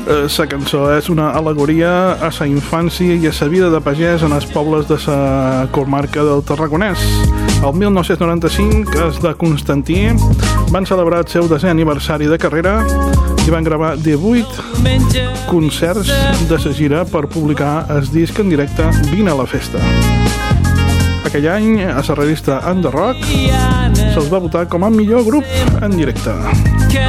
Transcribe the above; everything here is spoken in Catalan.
La cançó és una al·legoria a la infància i a la vida de pagès en els pobles de la comarca del Tarragonès. El 1995, els de Constantí van celebrar el seu 10è aniversari de carrera i van gravar 18 concerts de la gira per publicar el disc en directe Vine a la festa. Aquell any, a la revista And The Rock se'ls va votar com a millor grup en directe.